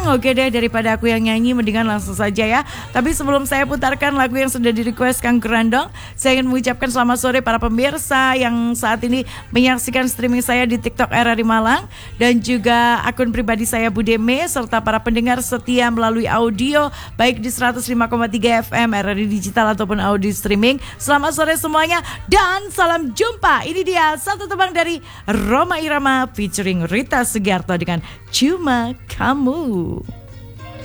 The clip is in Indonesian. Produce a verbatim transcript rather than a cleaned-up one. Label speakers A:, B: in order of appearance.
A: Bintang. Oke deh, daripada aku yang nyanyi mendingan langsung saja ya. Tapi sebelum saya putarkan lagu yang sudah di request Kang Grandong, saya ingin mengucapkan selamat sore para pemirsa yang saat ini menyaksikan streaming saya di TikTok R R I Malang, dan juga akun pribadi saya Budeme, serta para pendengar setia melalui audio baik di seratus lima koma tiga F M R R I Digital ataupun audio streaming. Selamat sore semuanya dan salam jumpa. Ini dia satu tebang dari Rhoma Irama featuring Rita Sugiarto dengan Cuma Kamu.